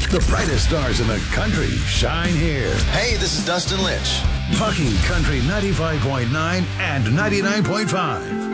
The brightest stars in the country shine here. Hey, this is Dustin Lynch. Talking Country 95.9 and 99.5.